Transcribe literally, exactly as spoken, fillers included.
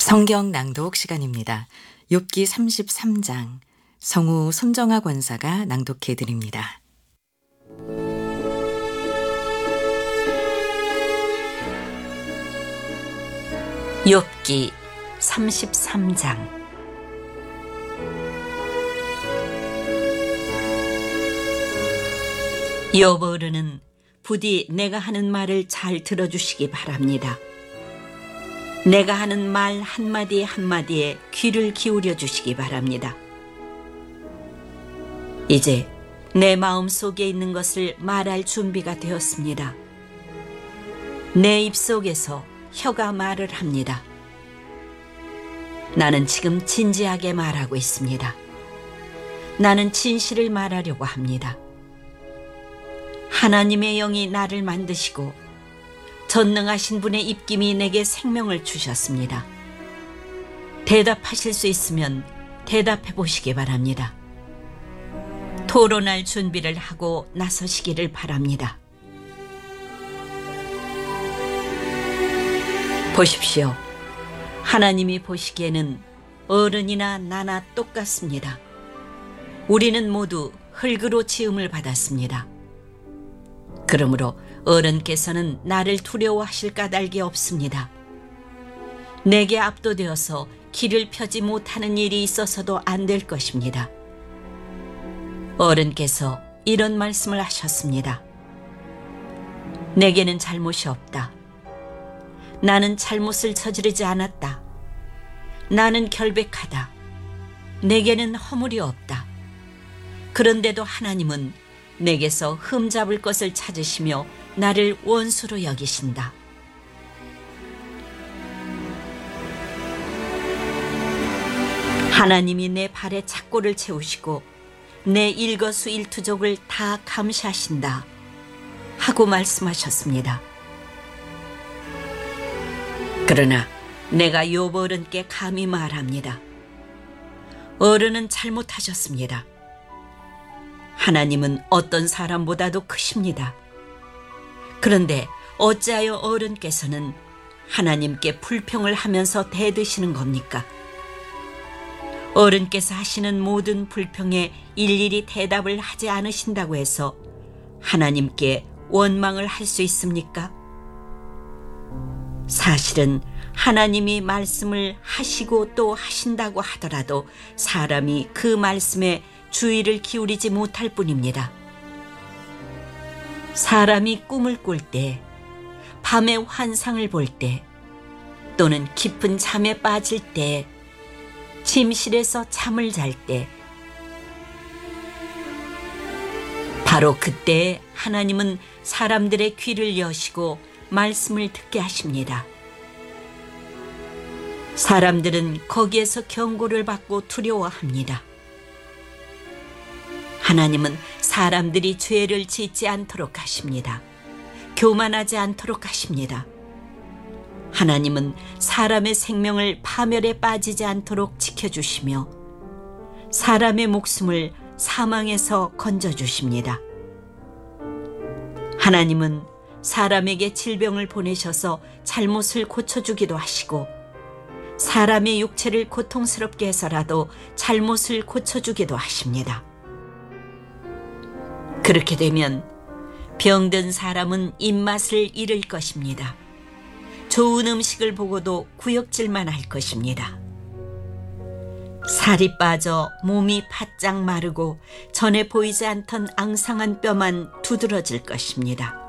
성경 낭독 시간입니다. 욥기 삼십삼 장 성우 손정아 권사가 낭독해 드립니다. 욥기 삼십삼 장. 여보르는 부디 내가 하는 말을 잘 들어주시기 바랍니다. 내가 하는 말 한마디 한마디에 귀를 기울여 주시기 바랍니다. 이제 내 마음 속에 있는 것을 말할 준비가 되었습니다. 내 입속에서 혀가 말을 합니다. 나는 지금 진지하게 말하고 있습니다. 나는 진실을 말하려고 합니다. 하나님의 영이 나를 만드시고 전능하신 분의 입김이 내게 생명을 주셨습니다. 대답하실 수 있으면 대답해 보시기 바랍니다. 토론할 준비를 하고 나서시기를 바랍니다. 보십시오. 하나님이 보시기에는 어른이나 나나 똑같습니다. 우리는 모두 흙으로 지음을 받았습니다. 그러므로 어른께서는 나를 두려워하실 까닭이 없습니다. 내게 압도되어서 길을 펴지 못하는 일이 있어서도 안 될 것입니다. 어른께서 이런 말씀을 하셨습니다. 내게는 잘못이 없다. 나는 잘못을 저지르지 않았다. 나는 결백하다. 내게는 허물이 없다. 그런데도 하나님은 내게서 흠잡을 것을 찾으시며 나를 원수로 여기신다. 하나님이 내 발에 착고를 채우시고 내 일거수일투족을 다 감시하신다 하고 말씀하셨습니다. 그러나 내가 욥 어른께 감히 말합니다. 어른은 잘못하셨습니다. 하나님은 어떤 사람보다도 크십니다. 그런데 어찌하여 어른께서는 하나님께 불평을 하면서 대드시는 겁니까? 어른께서 하시는 모든 불평에 일일이 대답을 하지 않으신다고 해서 하나님께 원망을 할 수 있습니까? 사실은 하나님이 말씀을 하시고 또 하신다고 하더라도 사람이 그 말씀에 주의를 기울이지 못할 뿐입니다. 사람이 꿈을 꿀 때, 밤에 환상을 볼 때, 또는 깊은 잠에 빠질 때, 침실에서 잠을 잘 때, 바로 그때 하나님은 사람들의 귀를 여시고 말씀을 듣게 하십니다. 사람들은 거기에서 경고를 받고 두려워합니다. 하나님은 사람들이 죄를 짓지 않도록 하십니다. 교만하지 않도록 하십니다. 하나님은 사람의 생명을 파멸에 빠지지 않도록 지켜주시며 사람의 목숨을 사망에서 건져주십니다. 하나님은 사람에게 질병을 보내셔서 잘못을 고쳐주기도 하시고 사람의 육체를 고통스럽게 해서라도 잘못을 고쳐주기도 하십니다. 그렇게 되면 병든 사람은 입맛을 잃을 것입니다. 좋은 음식을 보고도 구역질만 할 것입니다. 살이 빠져 몸이 바짝 마르고 전에 보이지 않던 앙상한 뼈만 두드러질 것입니다.